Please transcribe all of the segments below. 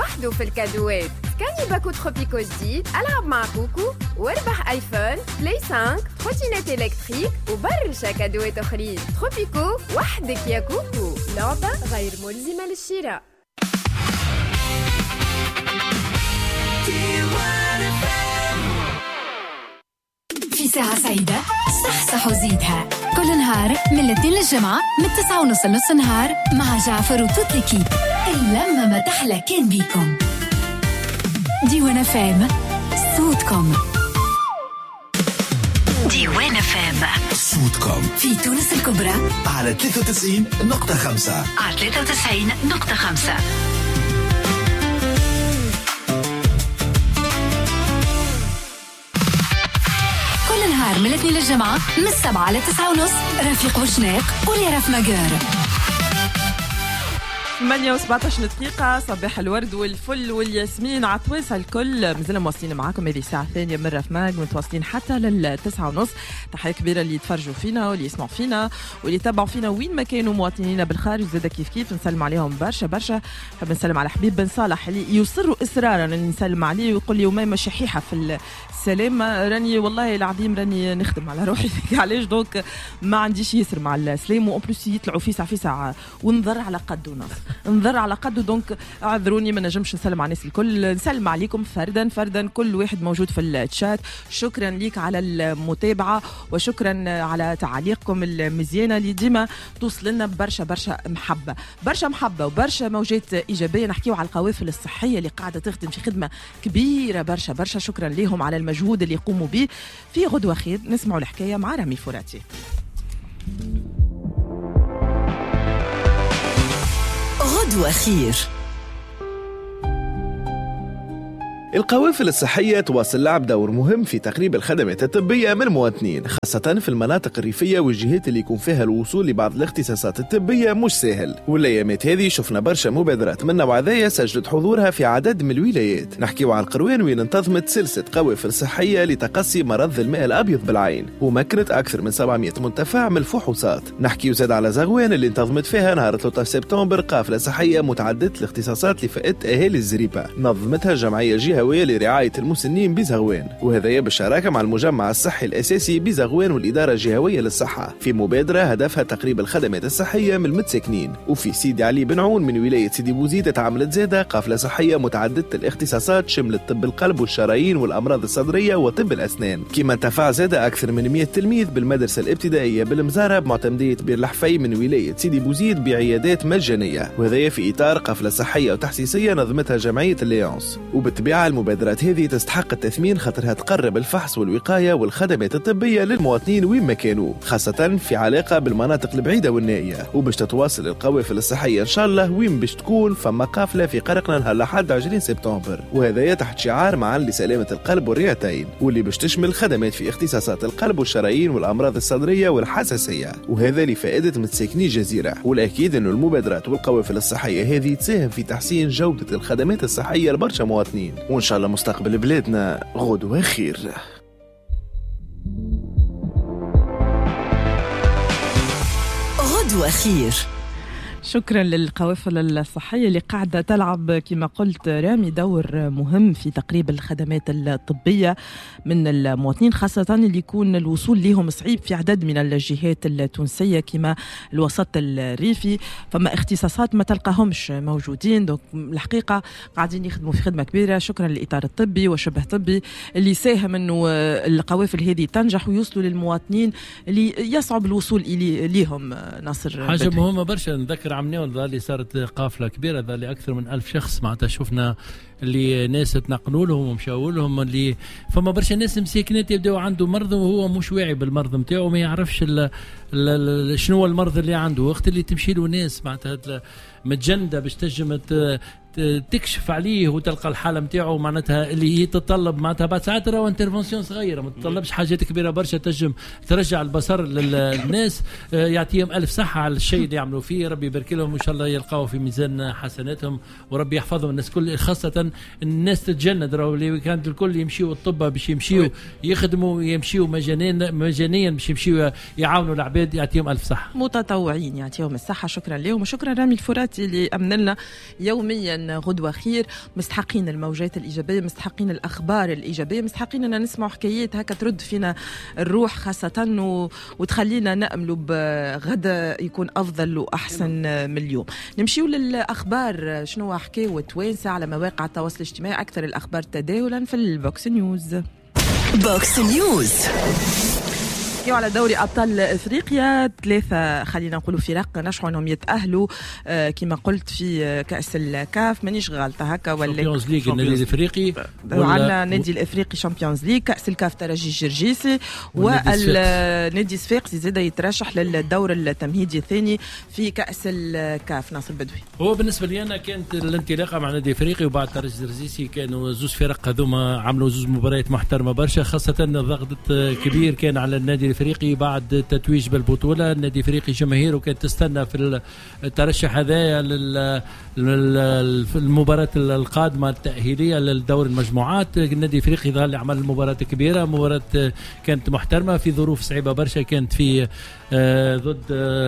وحده في الكادوات. سكاني باكو تروبيكو جديد، ألعب مع كوكو واربح ايفون، بلاي 5، تروتينات إلكتريك وبرشا كادوات أخرين. تروبيكو وحدك يا كوكو، لعبة غير ملزمة للشراء. في ساعة سعيدة صح وزيدها كل نهار من الاثنين للجمعة من 9:30 لنص النهار مع جعفر وتوت ليكيب. اللمة ما تحلى كان بيكم. ديوان فام صوتكم. ديوان فام صوتكم في تونس الكبرى على 93.5 على 93.5. نهار من الاثنين للجمعة من 7 ل 9:30 رفيق وشناق وليرف مجار. 8:17 دقيقة. صباح الورد والفل والياسمين عطواسة الكل. مازلنا مواصلين معاكم هذه الساعة الثانية من رفماج، متواصلين حتى لل9:30. تحية كبيرة اللي يتفرجوا فينا واللي يسمعوا فينا واللي يتابعوا فينا وين ما كانوا مواطنين بالخارج. زاد كيف نسلم عليهم برشا. حب نسلم على حبيب بن صالح اللي يصر إصرارا أن نسلم عليه ويقول لي وما شحيحة في السلام. راني والله العظيم راني نخدم على روحي علاش دونك ما عنديش يسر مع السلام، وأن بلوس يطلعوا في ساعة ونضر على قد ونص نضر على قده. دونك اعذروني ما نجمش نسلم على الناس الكل. نسلم عليكم فردا كل واحد موجود في الشات. شكرا ليك على المتابعة وشكرا على تعليقكم المزيانة اللي ديما توصل لنا برشا محبة وبرشا موجات إيجابية. نحكيو على القوافل الصحية اللي قاعدة تخدم في خدمة كبيرة برشا. شكرا لهم على المجهود اللي يقوموا به. في غدوة خير نسمعوا الحكاية مع رامي فراتي. غدوة خير. القوافل الصحية تواصل لعب دور مهم في تقريب الخدمات الطبية من المواطنين، خاصة في المناطق الريفية والجهات اللي يكون فيها الوصول لبعض الاختصاصات الطبية مش سهل. والأيامات هذه شفنا برشا مبادرات من نوع ذايا سجلت حضورها في عدد من الولايات. نحكيو على القروان وين انتظمت سلسلة قوافل صحية لتقصي مرض الماء الأبيض بالعين ومكنت أكثر من 700 منتفع من الفحوصات. نحكيو زاد على زغوان اللي انتظمت فيها نهار 3 سبتمبر قافلة صحية متعددة الاختصاصات لفئة أهالي الزريبة، نظمتها الجمعية الجهوية لرعاية المسنين بزغوان، وهذا بالشراكة مع المجمع الصحي الأساسي بزغوان والإدارة الجهوية للصحة في مبادرة هدفها تقريب الخدمات الصحية من المتساكنين. وفي سيدي علي بن عون من ولاية سيدي بوزيد تعملت زادة قافلة صحية متعددة الاختصاصات شملت طب القلب والشرايين والأمراض الصدرية وطب الأسنان. كما انتفع زادة أكثر من 100 تلميذ بالمدرسة الابتدائية بالمزارة بمعتمدية بير الحفي من ولاية سيدي بوزيد بعيادات مجانية، وهذا في إطار قافلة صحية وتحسيسية نظمتها جمعية الليونس. وبالطبيعة المبادرات هذه تستحق التثمين خاطرها تقرب الفحص والوقاية والخدمات الطبية للمواطنين وين ما كانوا، خاصة في علاقة بالمناطق البعيدة والنائية. وباش تتواصل القوافل الصحية إن شاء الله وين باش تكون فما قافلة في قرقنا نهار لحد 20 سبتمبر، وهذا تحت شعار معا لسلامة القلب والرئتين، واللي باش تشمل خدمات في اختصاصات القلب والشرايين والأمراض الصدرية والحساسية، وهذا لفائدة متساكني الجزيرة. والأكيد أن المبادرات والقوافل الصحية هذه تساهم في تحسين جودة الخدمات الصحية لبرشا مواطنين، وإن شاء الله مستقبل بلادنا غدوة خير. غدوة خير. شكرا للقوافل الصحية اللي قاعدة تلعب كما قلت رامي دور مهم في تقريب الخدمات الطبية من المواطنين، خاصة اللي يكون الوصول لهم صعيب في عدد من الجهات التونسية كما الوسط الريفي. فما اختصاصات ما تلقاهمش موجودين. دونك الحقيقة قاعدين يخدموا في خدمة كبيرة. شكرا للإطار الطبي وشبه طبي اللي ساهم انه القوافل هذه تنجح ويوصلوا للمواطنين اللي يصعب الوصول ليهم. ناصر حاجة مهمة برشا. نذكر عمنيون اللي صارت قافلة كبيرة اللي أكثر من 1000 شخص معناتها شفنا اللي ناس تنقلوا لهم ومشاو لهم. اللي فما برشا ناس مساكنات يبداو عنده مرض وهو مش واعي بالمرض نتاعو، ما يعرفش شنو هو المرض اللي عنده. وقت اللي تمشي له ناس معناتها متجندة باش تنجم تكشف عليه وتلقى الحالة نتاعو معناتها اللي هي تتطلب معناتها بعد ساعات راهو انترفنسيون صغيرة ما تطلبش حاجات كبيرة برشا تنجم ترجع البصر للناس. يعطيهم ألف صحة على الشيء اللي يعملوا فيه. ربي يبارك لهم وإن شاء الله يلقاوا في ميزان حسناتهم وربي يحفظهم الناس كل، خاصة الناس تتجند راهو اللي كانت الكل يمشيوا الطب باش يمشيوا يخدموا يمشيوا مجانيا باش يمشيوا يعاونوا العباد. يعطيهم ألف صحة. متطوعين يعطيهم الصحة. شكرا لهم وشكرا رامي الفراتي. حبيبتي اللي أمن لنا يوميا غدوة خير. مستحقين الموجات الإيجابية، مستحقين الأخبار الإيجابية، مستحقين أن نسمع حكايات هكا ترد فينا الروح خاصة وتخلينا نأملوا بغدا يكون أفضل وأحسن من اليوم. نمشيو للأخبار، شنو حكاية توانسة على مواقع التواصل الاجتماعي، أكثر الأخبار تداولا في البوكس نيوز. بوكس نيوز على دوري أبطال إفريقيا 3 خلينا نقولوا فرق نجحوا أنهم يتأهلوا كما قلت في كأس الكاف، مانيش غالطة هكا ولا شامبيونز ليج النادي الإفريقي، وعندنا نادي الإفريقي شامبيونز ليج، كأس الكاف ترجي الجرجيسي، والنادي صفاقسي زاد يترشح للدور التمهيدي الثاني في كأس الكاف. ناصر بدوي هو بالنسبة لي أنا كانت الانطلاقة مع نادي إفريقي وبعد ترجي الجرجيسي كانوا زوج فرق هذوما عملوا زوج مباريات محترمة برشا، خاصة الضغط كبير كان على النادي الافريقي بعد التتويج بالبطوله. النادي الافريقي جماهيره كانت تستنى في الترشح هذايا للمباراه القادمه التاهيليه للدور المجموعات. النادي الافريقي ظل عمل مباراه كبيره، مباراه كانت محترمه في ظروف صعيبه برشا، كانت في ضد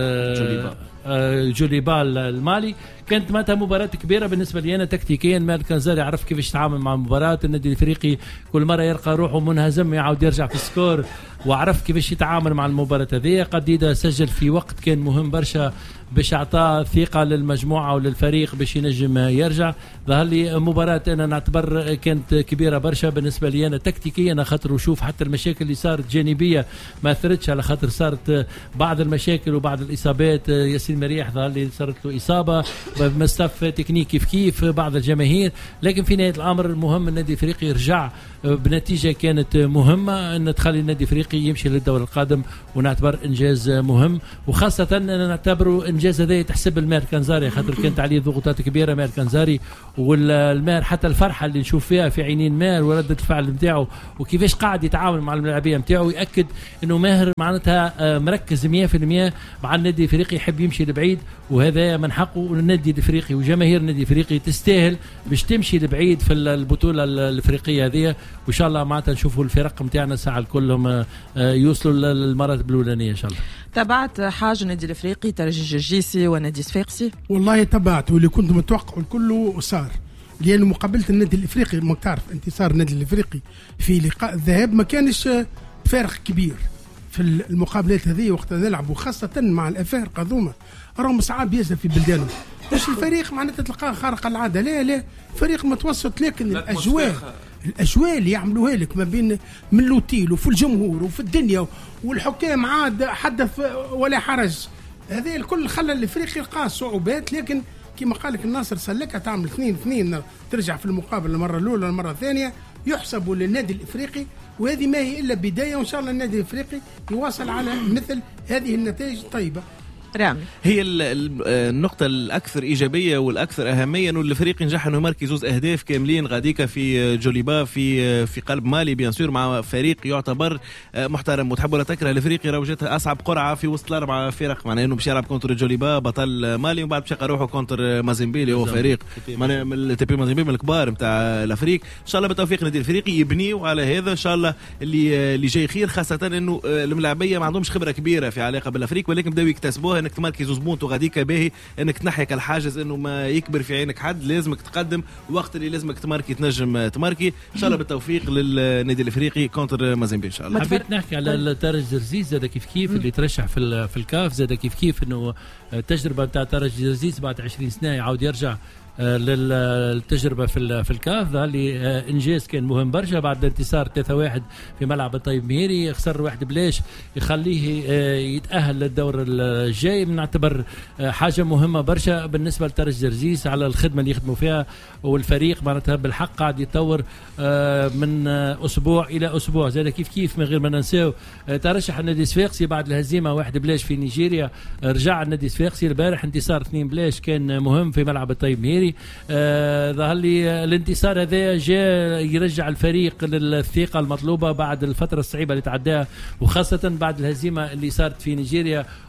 جوليبا المالي. كانت معناتها مباراة كبيرة بالنسبة لي أنا تكتيكيا. مال كنزاري عرف كيفاش يتعامل مع المباراة. النادي الإفريقي كل مرة يلقى روحه منهزم يعاود يرجع في السكور، وعرف كيفاش يتعامل مع المباراة هذه. قديدة سجل في وقت كان مهم برشا باش اعطاه ثقة للمجموعة وللفريق باش ينجم يرجع. ظهر لي مباراة أنا نعتبر كانت كبيرة برشا بالنسبة لي أنا تكتيكيا، خاطر وشوف حتى المشاكل اللي صارت جانبية ما أثرتش، على خاطر صارت بعض المشاكل وبعض الإصابات. ياسين مريح ظهر لي صارت له إصابة، مستف تكنيك كيف بعض الجماهير، لكن في نهاية الأمر المهم النادي الإفريقي يرجع بنتيجة كانت مهمة أن تخلي النادي الإفريقي يمشي للدور القادم، ونعتبر إنجاز مهم. وخاصة أن نعتبره إنجاز هذا تحسب المير كنزاري، خاطر كانت عليه ضغوطات كبيرة مير كنزاري، والمير حتى الفرحة اللي نشوف فيها في عينين مير وردة الفعل متاعه وكيفاش قاعد يتعامل مع اللاعبية متاعه يأكد أنه ماهر معناتها مركز 100% مع النادي الإفريقي، يحب يمشي لبعيد، وهذا من حقه. النادي الإفريقي وجماهير النادي الإفريقي تستاهل باش تمشي لبعيد في البطولة الإفريقية هذه، وإن شاء الله معناتها نشوفوا الفرق متاعنا ساعة كلهم يوصلوا للمراتب الأولانية إن شاء الله. تابعت حاجة النادي الإفريقي ترجي الجرجيسي ونادي صفاقسي؟ والله تابعت، واللي كنت متوقع كله صار، لأن مقابلة النادي الإفريقي ما تعرف انتصار النادي الإفريقي في لقاء الذهاب ما كانش فارق كبير في المقابلات هذه وقت نلعب، وخاصة مع الأفارقة هذوما راهم صعاب ياسر في بلدانهم. مش الفريق معناتها تلقاه خارق العادة، لا فريق متوسط، لكن الأجواء اللي يعملوها لك ما بين من لوتيل وفي الجمهور وفي الدنيا والحكام عاد حدث ولا حرج، هذه الكل خلى الافريقي يلقى صعوبات. لكن كما قال لك الناصر سلكها تعمل 2-2 ترجع في المقابله المره الاولى المره الثانيه يحسبوا للنادي الافريقي، وهذه ما هي الا بدايه، وان شاء الله النادي الافريقي يواصل على مثل هذه النتائج الطيبه. رامي هي النقطة الأكثر إيجابية والأكثر أهمية إنه الفريق نجح إنه يمارك زوز أهداف كاملين غاديكا في جوليبا في قلب مالي بيان سور، مع فريق يعتبر محترم. وتحب ولا تكره الفريق روجتها أصعب قرعة في وسط الأربع فرق، معناه إنه باش يلعب كونتر جوليبا بطل مالي، وبعد باش يروحوا كونتر مازيمبيلي هو فريق من تبي مازيمبيلي من الكبار نتاع الأفريق. إن شاء الله بالتوفيق النادي الفريقي يبنيوا على هذا، إن شاء الله اللي جاي خير، خاصة إنه الملاعبية ما عندهمش خبرة كبيرة في علاقة بالأفريق، ولكن بدأوا يكتسبوها انك تماركي زوز بونت وغاديكا باهي انك تنحيك الحاجز انه ما يكبر في عينك حد، لازمك تقدم وقت اللي لازمك تماركي تنجم تماركي. ان شاء الله بالتوفيق للنادي الافريقي كونتر مازيمبي ان شاء الله. حبيت نحكي على الترجي الجرجيس زاد كيف اللي ترشح في الكاف، زاد كيف انه التجربه نتاع الترجي الجرجيس بعد 20 سنه يعاود يرجع للتجربة في الكاف. اللي إنجاز كان مهم برشا بعد انتصار 3-1 في ملعب الطيب مهيري، خسر 1 بلاش يخليه يتأهل للدور الجاي. نعتبر حاجة مهمة برشا بالنسبة لترجي الجرجيس على الخدمة اللي يخدموا فيها، والفريق معناتها بالحق قاعد يتطور من أسبوع إلى أسبوع. زاد كيف من غير ما ننساو ترشح النادي الصفاقسي بعد الهزيمة 1 بلاش في نيجيريا، رجع النادي الصفاقسي البارح انتصار 2 بلاش كان مهم في ملعب الطيب مهيري. ظهر لي الانتصار هذا جاء يرجع الفريق للثقة المطلوبة بعد الفترة الصعيبة اللي تعداها، وخاصة بعد الهزيمة اللي صارت في نيجيريا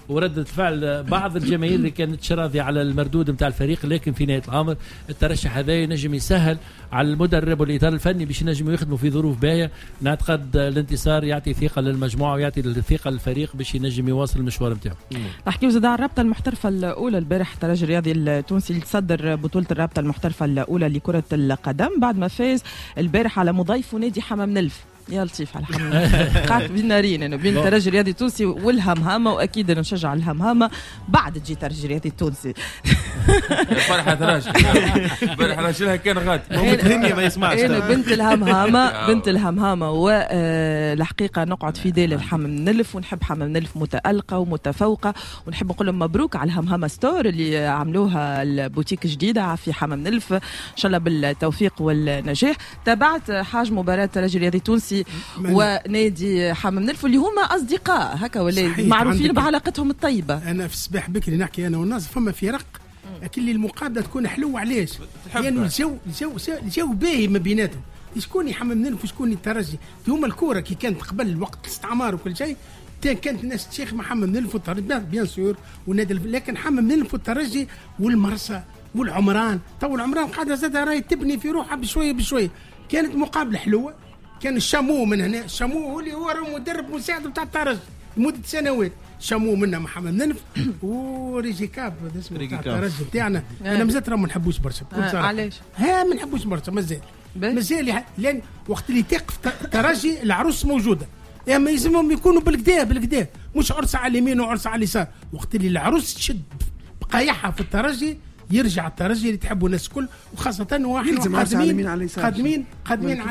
وردة فعل بعض الجماهير اللي كانت راضية على المردود نتاع الفريق، لكن في نهاية الأمر الترشح هذا ينجم يسهل على المدرب والإطار الفني باش ينجموا يخدموا في ظروف باهية. نعتقد الانتصار يعطي ثقة للمجموعة ويعطي الثقة للفريق باش ينجم يواصل المشوار نتاعو. نحكيو زاد على الرابطة المحترفة الأولى. البارح الترجي الرياضي التونسي اللي تصدر بطولة الرابطة المحترفة الأولى لكرة القدم بعد ما فاز البارح على مضيفه نادي حمام نلف. يا لطيف على الحمام. قاعد بين نارين انه بين الترجي الرياضي التونسي والهمهمه، واكيد انا نشجع الهمهمه بعد تجي الترجي الرياضي التونسي. فرحه ترجي فرحه راجلها كان غادي الدنيا ما يسمعش. انا بنت الهمهمه والحقيقه نقعد في ديل الحمام نلف، ونحب حمام نلف متألقه ومتفوقه، ونحب نقول لهم مبروك على الهمهمه ستور اللي عملوها البوتيك جديده في حمام نلف، ان شاء الله بالتوفيق والنجاح. تابعت حاج مباراه الترجي الرياضي التونسي ونادي حمام نلف اللي هما اصدقاء هكا ولا معروفين بعلاقتهم الطيبه. انا في الصباح بكري نحكي انا والناس فما فرق اكل لي المقابله تكون حلوه. علاش؟ لانه الجو باهي ما بيناتهم. شكون يحمم نلف وشكون الترجي؟ هما الكوره كي كانت قبل وقت الاستعمار وكل شيء كانت الناس تشيخ مع حمم نلف والترجي بيان سور ونادي، لكن حمم نلف والترجي والمرسى والعمران. تو العمران قاعده زاد راهي تبني في روحها بشويه بشويه. كانت مقابله حلوه. كان الشامو من هنا، الشامو هو اللي هو مدرب مساعد بتاع الترجي لمده سنوات. شامو منا محمد نلف وريجي كاب هذا اسمه بتاع الترجي بتاعنا. انا مازال ما نحبوش برشا. علاش؟ ما نحبوش برشا مازال لان وقت اللي تقف الترجي العروس موجوده. ما يلزمهم يكونوا بالكدا مش عرس على اليمين وعرس على اليسار. وقت اللي العروس تشد بقايعها في الترجي يرجع الترجي اللي تحبوا الناس الكل، وخاصه واحنا قادمين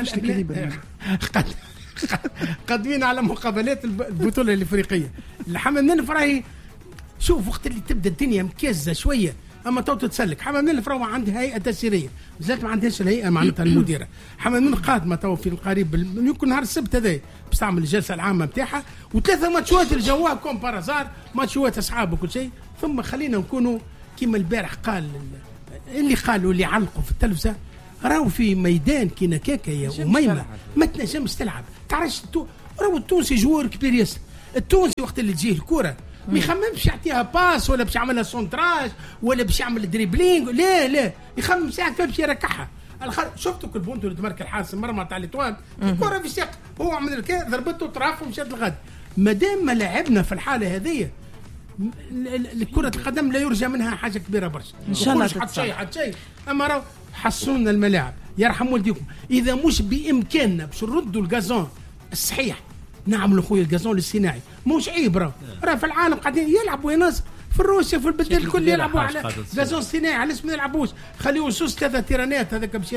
قادمين على مقابلات البطوله الافريقيه. الحمام نلف راهي شوف وقت اللي تبدا الدنيا مكزه شويه، اما تو تتسلك. حمام نلف راهو عندها هيئه تسييريه، مازالت ما عندهاش الهيئه معناتها المديره. حمام نلف قادمه تو في القريب يمكن نهار السبت هذا باش تعمل الجلسه العامه نتاعها، وثلاثه ماتشات الجواب كوم بارازار، ماتشات اصحاب وكل شيء. ثم خلينا نكونوا كما البارح قال اللي قالوا اللي علقوا في التلفزه، راهو في ميدان كينا كاكا يا أميمة ما تنجمش تلعب. تعرفش راهو التونسي جوار كبير ياسر. التونسي وقت اللي تجيه الكره ما يخممش يعطيها باس ولا باش يعملها سونتراج ولا باش يعمل دريبلينغ، لا يخمم ساعه كيف باش يركعها. شفتوا كل بونتو اللي تمرك الحارس المرمى تاع الاتوال الكره في ساق هو عمل الكا ضربته طراف ومشات الغد. مادام ما لعبنا في الحاله هذه كرة القدم لا يرجى منها حاجه كبيره برشا. ان شاء الله حد شيء اما راهو حسونا الملاعب يرحم والديكم. اذا مش بامكاننا باش نردوا الغازون الصحيح نعملوا خويا الغازون الصناعي مش عيب. راه في العالم قاعدين يلعبوا ناس في روسيا في البلدان الكل يلعبوا على غازون صناعي. علاش ما نلعبوش؟ خليوا سوس 3 تيرانات هذاك باش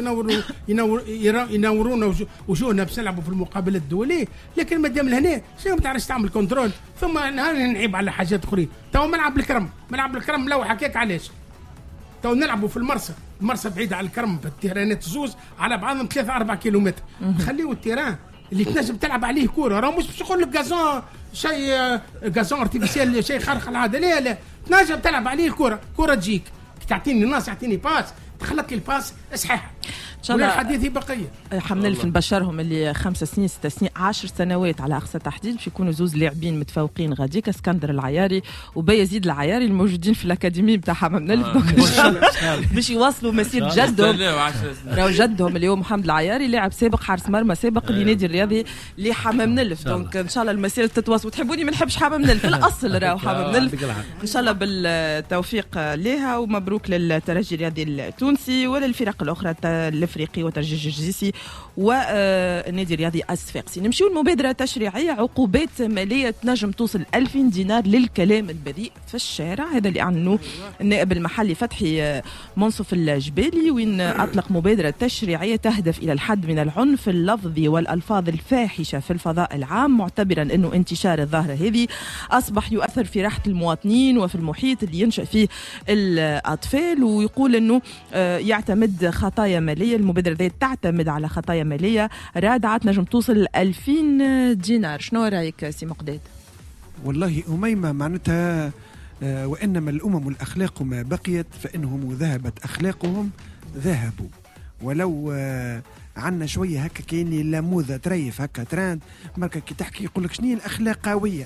ينورونا وجوهنا باش نلعبوا في المقابلات الدوليه. لكن مادام لهنا شنو ما تعرفش تعمل كنترول ثم نهار نعيب على حاجات اخرين. تو ملعب الكرم ملوح هكاك. علاش؟ تو نلعبوا في المرسى بعيدة على الكرم بالتيرانات زوز على بعضهم 3-4 كيلومتر. خليوا التيران اللي تنجم تلعب عليه كوره. راه مش باش نقول لك غازون شيء غازون ارتيفيسيال شيء خارق العاده، لا تنجم تلعب عليه كوره تجيك تعطيني الناس يعطيني باس تخلط لي الباس صحيح. ان شاء الله الحديث بقيه حمنلف نبشرهم اللي 5 سنين 6 سنين 10 سنوات على اقصى تحديد باش يكونوا زوز لاعبين متفوقين غاديك اسكندر العياري وبيزيد العياري الموجودين في الاكاديميه نتاع حمنلف باش يواصلوا مسير جدهم. راهو جدهم اليوم محمد العياري لاعب سابق حارس مرمى سابق لنادي الرياضي لحمنلف. دونك ان شاء الله المسيره تتواصل. وتحبوني ما نحبش حمنلف الاصل راهو حمنلف ان شاء الله بالتوفيق لها ومبروك للترجي الرياضي التونسي وللفرق الاخرى الافريقي وترجي الجزيسي والنادي الرياضي الصفاقسي. نمشيو المبادره تشريعيه عقوبات ماليه تنجم توصل 2000 دينار للكلام البذيء في الشارع. هذا اللي اعلنوه النائب المحلي فتحي منصف الجبالي وين اطلق مبادره تشريعيه تهدف الى الحد من العنف اللفظي والالفاظ الفاحشه في الفضاء العام، معتبرا انه انتشار الظاهره هذه اصبح يؤثر في راحه المواطنين وفي المحيط اللي ينشأ فيه الاطفال. ويقول انه يعتمد خطايا ماليه، المبادره ذي تعتمد على خطايا ماليه رادعه تنجم توصل 2000 دينار. شنو رايك سي مقداد؟ والله أميمة معناتها وإنما الأمم الأخلاق ما بقيت فإنهم ذهبت أخلاقهم ذهبوا. ولو عنا شوية هكا كأني لاموذة تريف هكا تراند مركا كي تحكي يقول لك شنو الأخلاق قوية.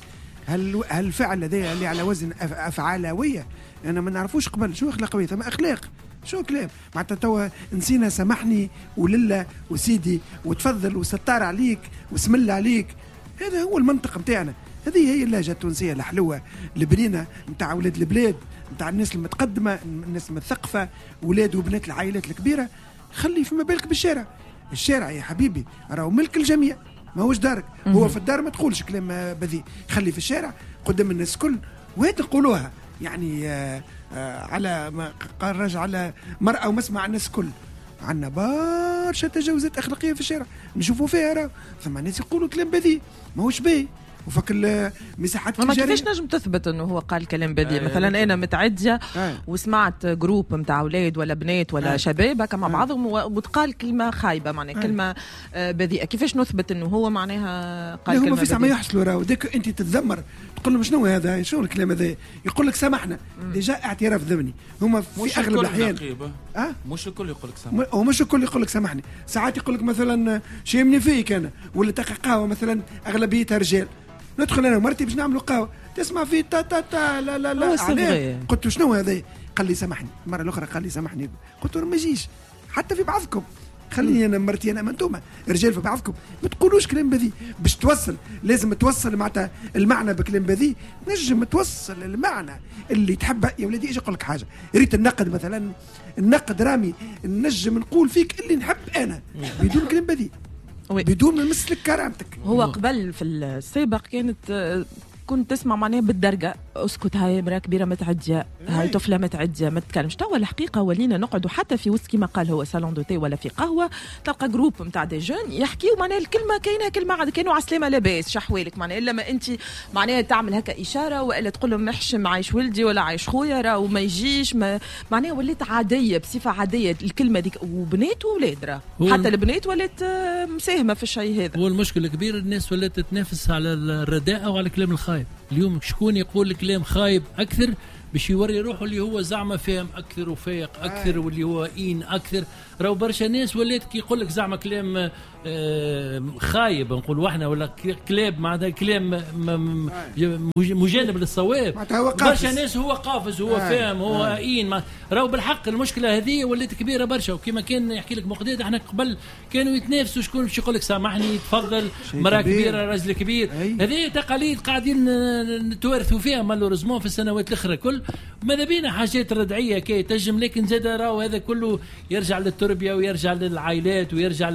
هالفعل هذا اللي على وزن أفعالوية أنا ما نعرفوش قبل شو أخلاقوية ثم أخلاق شو كلام معناتها توا نسينا سامحني ولله وسيدي وتفضل وستار عليك واسم الله عليك. هذا هو المنطق متاعنا. هذه هي اللهجة التونسية الحلوة البرينة متاع ولاد البلاد متاع الناس المتقدمة الناس المثقفة ولاد وبنات العائلات الكبيرة. خلي فيما بالك بالشارع. الشارع يا حبيبي راهو ملك الجميع ما هوش دارك. هو في الدار ما تقولش كلام بذيء. خلي في الشارع قدام الناس الكل وهي تقولوها يعني على ما قال رجع على مرأة ومسمع الناس الكل. عندنا برشا تجاوزات أخلاقية في الشارع نشوفوا فيها راه ثم ناس يقولوا كلام بذيء ما هوش باهي وفك المساحات ما كيفاش نجم تثبت انه هو قال كلام بذيء؟ مثلا انا متعديه وسمعت جروب نتاع اولاد ولا بنات ولا شباب هكا مع بعضهم وتقال كلمه خايبه معناها كلمه بذيئه. كيفاش نثبت انه هو معناها قال كلمه بذيئه؟ هما في ما يحصلوا راهو ديك انت تتذمر تقول لهم شنو هذا شنو الكلام هذا يقول لك سامحنا ديجا اعتراف ضمني. هما في اغلب الاحيان مش الكل يقول لك سامحني ومش الكل يقول لك سامحني. ساعات يقول لك مثلا شيمني فيك انا ولا تقع قهوه مثلا اغلبيتها رجال ندخل انا ومرتي باش نعملوا قهوه تسمع في تا تا تا لا لا لا قلت له شنو هذا قال لي سامحني. المره الاخرى قال لي سامحني قلت له ما يجيش حتى في بعضكم خليني انا مرتي انا انتم رجال في بعضكم ما تقولوش كلام بذيء باش توصل لازم توصل معناتها المعنى بكلام بذيء نجم توصل المعنى اللي تحبه. يا ولدي ايش اقول لك حاجه ريت النقد مثلا النقد رامي نجم نقول فيك اللي نحب انا بدون كلام بذيء بدون ما نمس لك كرامتك. هو قبل في السابق كنت تسمع معناها بالدرجة اسكت هاي امرأة كبيرة متعدية هاي طفلة متعدية ما تتكلمش. توا الحقيقة ولينا نقعدوا حتى في وسط كما قال هو سالون دو تي ولا في قهوة تلقى جروب نتاع دي جون يحكيوا معناها الكلمة كاينة كلمة عاد كانوا عسلامة لاباس شحوالك معناها إلا ما أنت معناها تعمل هكا إشارة وإلا تقول لهم محشم عايش ولدي ولا عايش خويا راه وما يجيش معناها وليت عادية بصفة عادية الكلمة ديك وبنات وولاد راه حتى البنات ولات مساهمة في الشيء هذا. هو المشكلة الكبير الناس ولات تتنافس على الرداءة وعلى الكلام الخايب. اليوم شكون يقول كلام خايب أكثر باش يوري روحه اللي هو زعما فاهم أكثر وفايق أكثر واللي هو إين أكثر. راهو برشا ناس ولات كي يقول لك زعما كلام خايب نقول واحنا ولا كلاب مع هذا كلام مجانب للصواب. برشا ناس هو قافز هو فاهم هو إين راهو بالحق المشكلة هذه ولات كبيرة برشا. وكما كان يحكي لك مقداد احنا قبل كانوا يتنافسوا شكون باش يقول لك سامحني تفضل مرأة كبيرة رجل كبير. هذه تقاليد قاعدين نتوارثوا فيها مالوريزمون في السنوات الأخرى كل ماذا بينا حاجات ردعية كي تجم لكن زاد راهو هذا كله يرجع للتربية ويرجع للعائلات ويرجع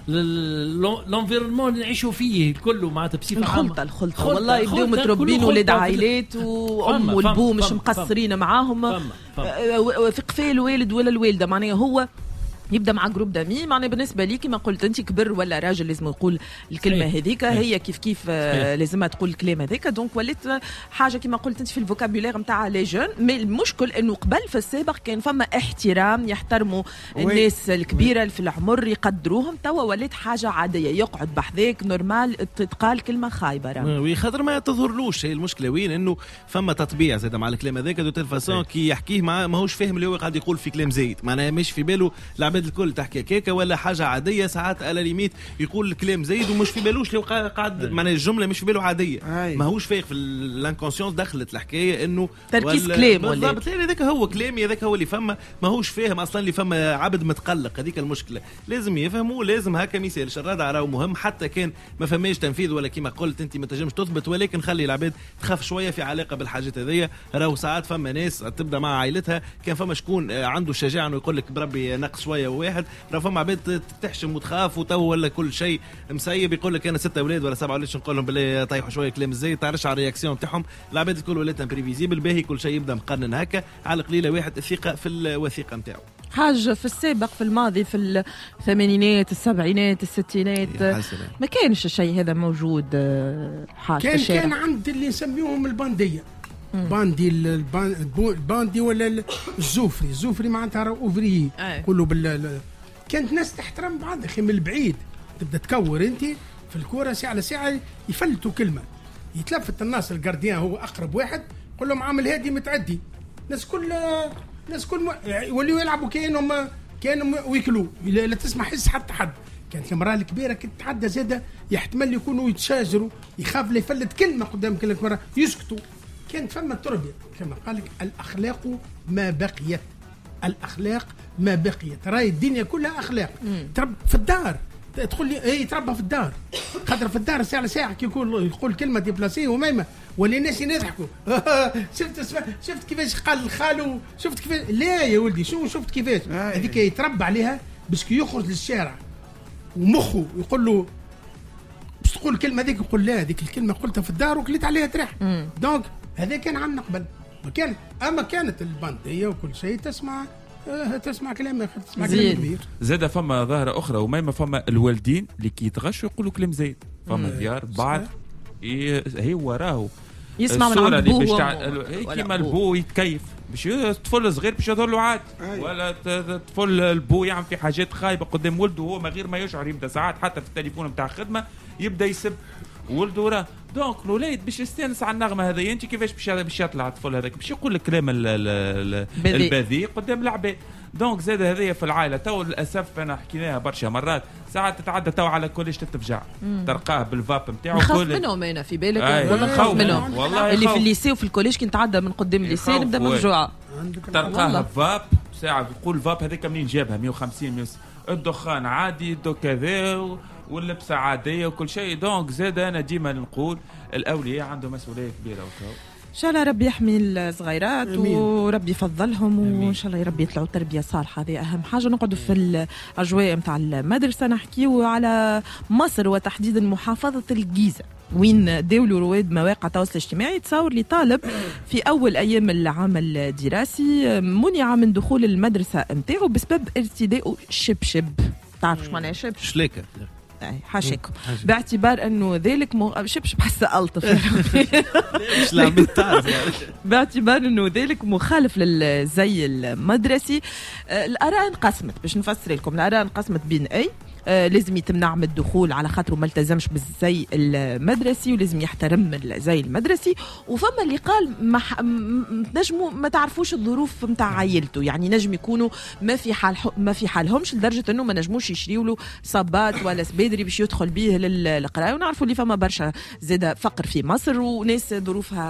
للانفيرمون اللي نعيشوا فيه كله معناتها بصفة عامة. الخلطة والله يبداو متربين ولاد عائلات وأم والبو مش مقصرين معاهم في قفال الوالد ولا الوالدة معناها هو يبدا مع جروب دامي معناها بالنسبه لي كما قلت انت كبر ولا راجل لازم يقول الكلمه هذيك هي كيف لازمها تقول الكلام هذاك. دونك ولات حاجه كما قلت انت في الفوكابولير نتاع لي جون. مي المشكل انه قبل في السابق كان فما احترام يحترموا الناس الكبيره في العمر يقدروهم. توا ولات حاجه عاديه يقعد بحذاك نورمال تتقال كلمه خايبه وي خاطر ما تظهرلوش. هي المشكله وين انه فما تطبيع زاد مع الكلام هذاك دو تلفاسون كي يحكيه معاه ماهوش فاهم اللي هو قاعد يقول في كلام زايد معناها مش في باله الكل تحكي كيكه ولا حاجه عاديه. ساعات على ليميت يقول الكلام زايد ومش في بالوش لو قاعد معناها الجمله مش في باله عاديه ماهوش فايق في الانكونسيونس. دخلت الحكايه انه تركيز كلام ولا بالضبط هذاك هو كلامي هذاك هو اللي فما ماهوش فاهم اصلا اللي فما عبد متقلق. هذيك المشكله لازم يفهموا لازم هكا مثال الردع راهو مهم حتى كان ما فماش تنفيذ ولا كما قلت انت ما تنجمش تثبت ولكن خلي العباد تخاف شويه في علاقه بالحاجات هذيا. راهو ساعات فما ناس تبدا مع عائلتها كان فما شكون عنده الشجاعه انه يقول لك بربي نقص شويه وواحد راه فما عباد تحشم وتخاف وتو ولا كل شيء مسيب يقول لك انا 6 اولاد ولا 7 اولاد نقول لهم بالله طيحوا شويه كلام زي تعرفش على الرياكسيون نتاعهم. العباد الكل ولات بريفيزيبل باهي كل شيء يبدا مقنن هكا على قليله واحد الثقه في الوثيقه نتاعو. حاجه في السابق في الماضي في الثمانينات السبعينات الستينات ما كانش الشيء هذا موجود. حاجه كان عند اللي نسميهم البانديه الباندي ولا الزوفري معناتها اوفري كله كانت ناس تحترم بعض اخي من البعيد. تبدا تكور انت في الكوره ساعه على ساعه يفلتوا كلمه يتلفت الناس الجارديان هو اقرب واحد يقول لهم عامل هادي متعدي. ناس كل يوليوا يلعبوا كانوا ويكلوا لا تسمع حس حتى حد كانت المراه الكبيره كنت تتعدى زاده يحتمل يكونوا يتشاجروا، يخاف لا يفلت كلمه قدام كل مرة يسكتوا. كانت فما التربيه كما قال لك الاخلاق ما بقيت، الاخلاق ما بقيت. راي الدنيا كلها اخلاق. تربى في الدار، تقول لي يتربى في الدار، خاطر في الدار ساعه ساعه كي يقول كلمه ديبلاسيه وميمه ولا الناس يضحكوا. شفت كيفاش قال الخالو، شفت كيفاش. لا يا ولدي شفت كيفاش هذيك يتربى عليها باش كي يخرج للشارع ومخه يقول له باش تقول الكلمه هذيك، يقول لا هذيك الكلمه قلتها في الدار وكليت عليها تريح. دونك هذا كان عندنا قبل، كان اما كانت البنديه وكل شيء تسمع كلام تسمع كلام كبير. زاد فما ظاهره اخرى وما فما الوالدين اللي كي يتغشوا يقولوا كلام زايد. فما ديار بعد هي وراه يسمع من عند بوه كيما البو يتكيف باش طفل صغير باش يظهر له عادي، ولا طفل البو يعمل في حاجات خايبه قدام ولده وهو من غير ما يشعر يبدا ساعات حتى في التليفون نتاع الخدمه يبدا يسب ولده وراه. دونك الوليد باش يستانس على النغمه هذه، انت كيفاش باش يطلع الطفل هذاك باش يقول الكلام البذيء قدام العباد. دونك زاد هذه في العائله تو للاسف انا حكيناها برشا مرات، ساعات تتعدى تو على كلش تتفجع تلقاه بالفاب نتاعو. نخاف منهم انا في بالك، والله نخاف منهم والله اللي في الليسي وفي الكوليج كي نتعدى من قدام الليسي نبدا مفجوعه. تلقاه فاب ساعه يقول فاب هذيك منين جابها 150 الدخان عادي دو كذا واللبسه عاديه وكل شيء. دونك زاد انا ديما نقول الاولياء عندهم مسؤوليه كبيره وكاو. ان شاء الله ربي يحمي الصغيرات وربي يفضلهم وان شاء الله ربي يطلعوا تربيه صالحه. هذه اهم حاجه. نقعدوا في الاجواء نتاع المدرسه نحكيو على مصر وتحديدا محافظه الجيزه وين داولوا رواد مواقع التواصل الاجتماعي تصور لي طالب في اول ايام العام الدراسي منع من دخول المدرسه نتاعو بسبب ارتداء شبشب. تعرف شو معناها شبشب؟ شليكه حاشيكم باعتبار انه ذلك شبشب حاسه الطف باعتبار انه ذلك مخالف للزي المدرسي. الاراء انقسمت، باش نفسر لكم الاراء انقسمت بين لازم يتمنع من الدخول على خاطر ما التزمش بالزي المدرسي ولازم يحترم الزي المدرسي، وفما اللي قال نجموا ما تعرفوش الظروف نتاع عائلته، يعني نجم يكونوا ما في حالهمش لدرجه انه ما نجموش يشريوا له صبات ولا سبيدري باش يدخل بيه للقرايه. ونعرفوا اللي فما برشا زاده فقر في مصر وناس ظروفها